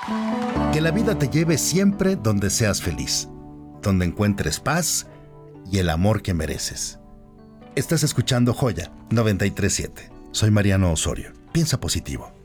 Que la vida te lleve siempre donde seas feliz, donde encuentres paz y el amor que mereces. Estás escuchando Joya 93.7. Soy Mariano Osorio. Piensa positivo.